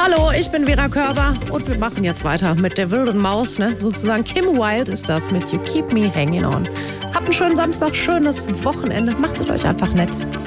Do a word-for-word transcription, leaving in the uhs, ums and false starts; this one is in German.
Hallo, ich bin Vera Körber und wir machen jetzt weiter mit der wilden Maus, ne? Sozusagen Kim Wilde ist das mit You Keep Me Hanging On. Habt einen schönen Samstag, schönes Wochenende. Macht es euch einfach nett.